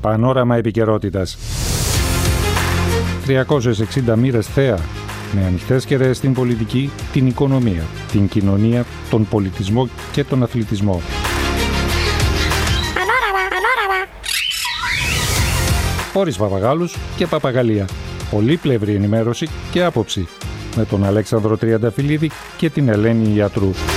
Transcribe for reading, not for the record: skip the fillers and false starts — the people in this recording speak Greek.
Πανόραμα επικαιρότητας. 360 μοίρες θέα, με ανοιχτές κεραίες στην πολιτική, την οικονομία, την κοινωνία, τον πολιτισμό και τον αθλητισμό. Χωρίς παπαγάλους και παπαγαλία. Πολύπλευρη ενημέρωση και άποψη. Με τον Αλέξανδρο Τριανταφυλλίδη και την Ελένη Ιατρού.